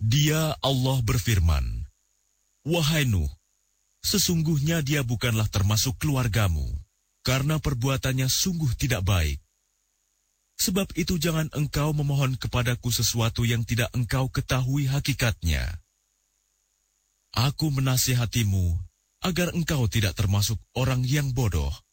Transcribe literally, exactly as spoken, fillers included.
Dia Allah berfirman, "Wahai Nuh, sesungguhnya dia bukanlah termasuk keluargamu, karena perbuatannya sungguh tidak baik. Sebab itu jangan engkau memohon kepadaku sesuatu yang tidak engkau ketahui hakikatnya. Aku menasihatimu agar engkau tidak termasuk orang yang bodoh."